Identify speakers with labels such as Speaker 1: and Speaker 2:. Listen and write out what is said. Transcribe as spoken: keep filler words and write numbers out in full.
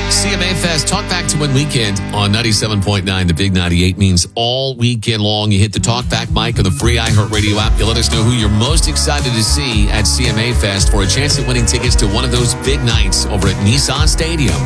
Speaker 1: C M A Fest, Talkback to Win weekend on ninety-seven point nine. The Big ninety-eight means all weekend long. You hit the Talkback mic on the free iHeartRadio app. You let us know who you're most excited to see at C M A Fest for a chance at winning tickets to one of those big nights over at Nissan Stadium.